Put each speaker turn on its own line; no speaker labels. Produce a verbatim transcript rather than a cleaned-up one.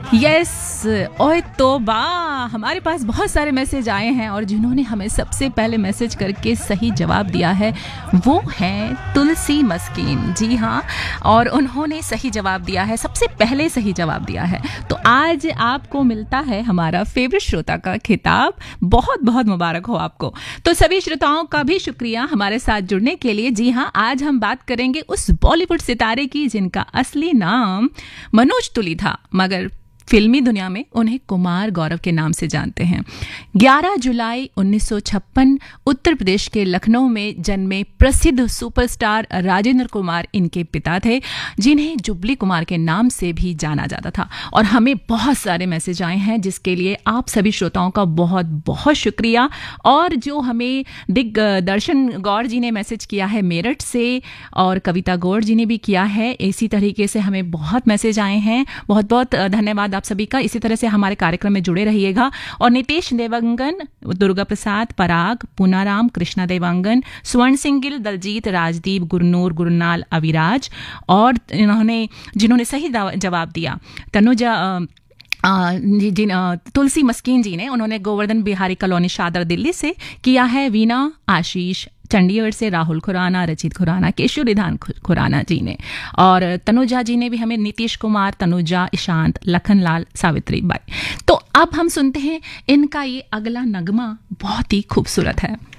Yes, ओए तोबा, हमारे पास बहुत सारे मैसेज आए हैं और जिन्होंने हमें सबसे पहले मैसेज करके सही जवाब दिया है वो है तुलसी मस्कीन। जी हाँ, और उन्होंने सही जवाब दिया है, सबसे पहले सही जवाब दिया है। तो आज आपको मिलता है हमारा फेवरेट श्रोता का खिताब। बहुत बहुत मुबारक हो आपको। तो सभी श्रोताओं का भी शुक्रिया हमारे साथ जुड़ने के लिए। जी हाँ, आज हम बात करेंगे उस बॉलीवुड सितारे की जिनका असली नाम मनोज तुली था, मगर फिल्मी दुनिया में उन्हें कुमार गौरव के नाम से जानते हैं। ग्यारह जुलाई उन्नीस सौ छप्पन उत्तर प्रदेश के लखनऊ में जन्मे प्रसिद्ध सुपरस्टार राजेंद्र कुमार इनके पिता थे, जिन्हें जुबली कुमार के नाम से भी जाना जाता था। और हमें बहुत सारे मैसेज आए हैं जिसके लिए आप सभी श्रोताओं का बहुत बहुत शुक्रिया। और जो हमें दिग्दर्शन गौड़ जी ने मैसेज किया है मेरठ से, और कविता गौड़ जी ने भी किया है। इसी तरीके से हमें बहुत मैसेज आए हैं। बहुत बहुत धन्यवाद आप सभी का। इसी तरह से हमारे कार्यक्रम में जुड़े रहिएगा। और नितेश देवांगन, दुर्गा प्रसाद, पराग, पूनाराम, कृष्णा देवांगन, स्वर्ण सिंह गिल, दलजीत, राजदीप, गुरनूर, गुरनाल, अविराज, और इन्होंने जिन्होंने सही जवाब दिया तनुजा जिन तुलसी मस्कीन जी ने, उन्होंने गोवर्धन बिहारी कॉलोनी शादर दिल्ली से किया है। वीना, आशीष चंडीगढ़ से, राहुल खुराना, रचित खुराना, केशुरिधान खुराना जी ने, और तनुजा जी ने भी हमें नीतीश कुमार, तनुजा, ईशांत, लखनलाल, सावित्री बाई। तो अब हम सुनते हैं इनका ये अगला नगमा, बहुत ही खूबसूरत है।